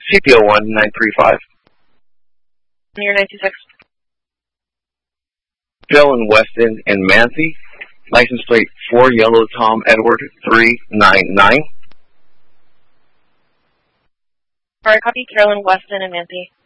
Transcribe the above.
CPO 1935. Near 926. Dylan Weston and Manthe. License plate 4 Yellow Tom Edward 399. Alright, copy Carolyn Weston and Manthe.